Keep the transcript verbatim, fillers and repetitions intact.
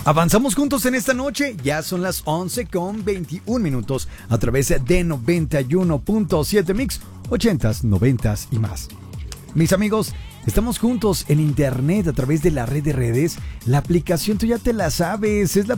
Avanzamos juntos en esta noche, ya son las once con veintiún minutos a través de noventa y uno punto siete Mix, ochentas, noventas y más. Mis amigos, estamos juntos en internet a través de la red de redes. La aplicación tú ya te la sabes, es la